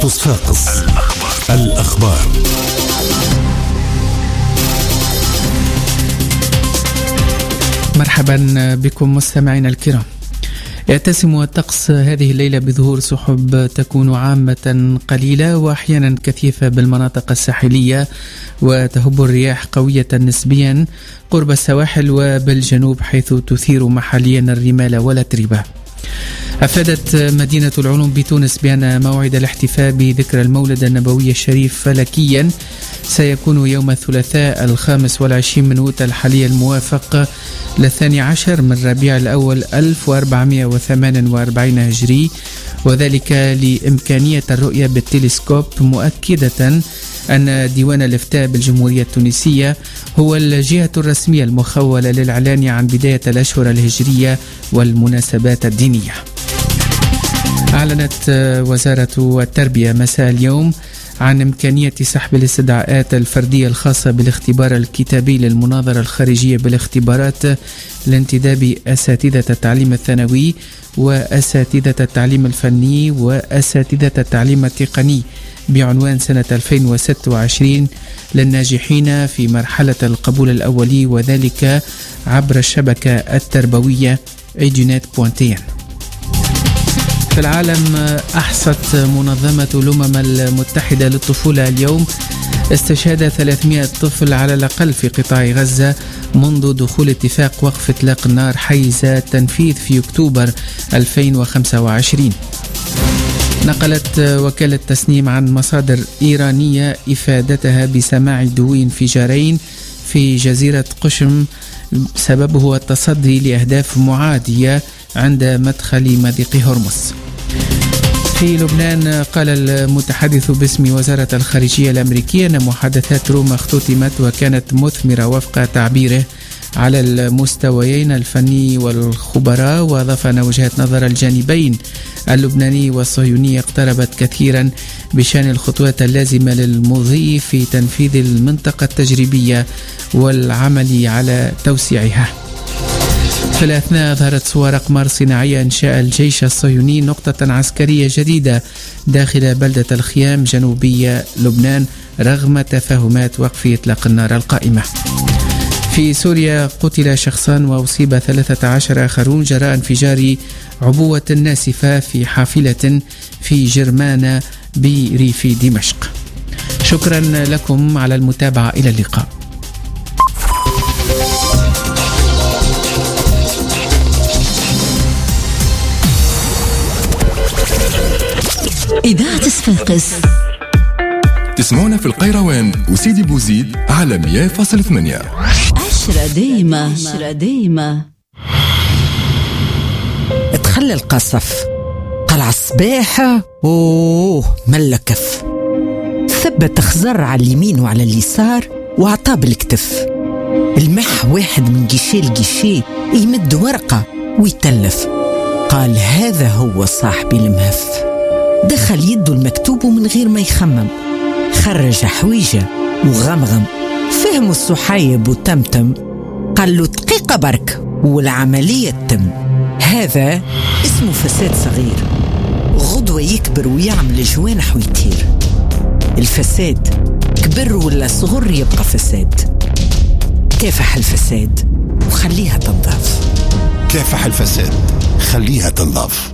صفاقس الأخبار. مرحبا بكم مستمعينا الكرام. يتسم الطقس هذه الليلة بظهور سحب تكون عامة قليلة وأحيانا كثيفة بالمناطق الساحلية، وتهب الرياح قوية نسبيا قرب السواحل وبالجنوب، حيث تثير محليا الرمال والأتربة. أفادت مدينة العلوم بتونس بأن موعد الاحتفاء بذكرى المولد النبوي الشريف فلكيا سيكون يوم الثلاثاء 25 من أوت الحالي الموافق 12 من ربيع الأول 1448 هجري، وذلك لإمكانية الرؤية بالتلسكوب، مؤكدة أن ديوان الإفتاء بالجمهورية التونسية هو الجهة الرسمية المخولة للإعلان عن بداية الأشهر الهجرية والمناسبات الدينية. أعلنت وزارة التربية مساء اليوم عن إمكانية سحب الاستدعاءات الفردية الخاصة بالاختبار الكتابي للمناظرة الخارجية بالاختبارات لانتداب أساتذة التعليم الثانوي وأساتذة التعليم الفني وأساتذة التعليم التقني بعنوان سنة 2026 للناجحين في مرحلة القبول الأولي، وذلك عبر الشبكة التربوية EduNet.1. في العالم، أحصت منظمة الأمم المتحدة للطفولة اليوم استشهاد 300 طفل على الأقل في قطاع غزة منذ دخول اتفاق وقف إطلاق النار حيز التنفيذ في أكتوبر 2025. نقلت وكالة تسنيم عن مصادر إيرانية إفادتها بسماع دهو انفجارين في جزيرة قشم سببه التصدي لأهداف معادية عند مدخل مضيق هرمز. في لبنان، قال المتحدث باسم وزارة الخارجية الأمريكية أن محادثات روما اختتمت وكانت مثمرة وفق تعبيره على المستويين الفني والخبراء، وأضاف أن وجهات نظر الجانبين اللبناني والصهيوني اقتربت كثيرا بشأن الخطوات اللازمة للمضي في تنفيذ المنطقة التجريبية والعمل على توسيعها. في الأثناء، أظهرت صور أقمار صناعية إنشاء الجيش الصهيوني نقطة عسكرية جديدة داخل بلدة الخيام جنوبية لبنان رغم تفاهمات وقف إطلاق النار القائمة. في سوريا، قتل شخصان وأصيب 13 آخرون جراء انفجار عبوة ناسفة في حافلة في جرمانة بريف دمشق. شكرا لكم على المتابعة، إلى اللقاء. إذاعة صفاقس تسمعونا في القيروان وسيدي بوزيد على 100.8. عشرة دايمة. تخلى القصف قلع الصباح ملكف، ثبت خزر على اليمين وعلى اليسار وعطاه بالكتف. المح واحد من جيشي لجيشي يمد ورقة ويتلف، قال هذا هو صاحبي المهف. دخل يده المكتوب ومن غير ما يخمم خرج حويجة وغمغم. فهموا الصحيب وتمتم، قال له دقيقة برك والعملية تتم. هذا اسمه فساد صغير، غدوة يكبر ويعمل جوانح ويطير. الفساد كبر ولا صغر يبقى فساد. كافح الفساد وخليها تنضاف. كافح الفساد خليها تنضاف.